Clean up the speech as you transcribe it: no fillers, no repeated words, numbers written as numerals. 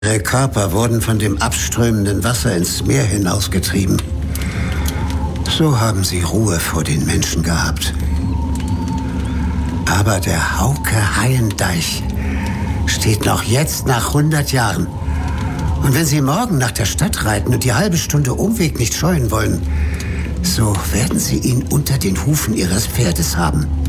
Ihre Körper wurden von dem abströmenden Wasser ins Meer hinausgetrieben. So haben sie Ruhe vor den Menschen gehabt. Aber der Hauke-Haien-Deich steht noch jetzt nach 100 Jahren. Und wenn Sie morgen nach der Stadt reiten und die halbe Stunde Umweg nicht scheuen wollen, so werden Sie ihn unter den Hufen Ihres Pferdes haben.